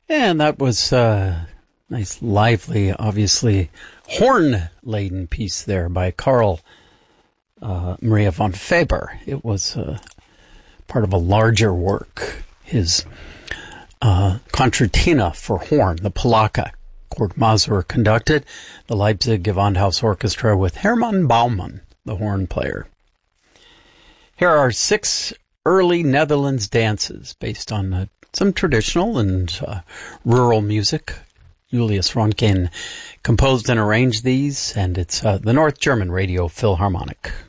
And that was a nice, lively, obviously horn-laden piece there by Carl Maria von Faber. It was part of a larger work, his Concertina for horn, the Polacca. Kurt Masur conducted, the Leipzig Gewandhaus Orchestra with Hermann Baumann, the horn player. Here are 6 early Netherlands dances based on some traditional and rural music. Julius Ronkin composed and arranged these, and it's the North German Radio Philharmonic.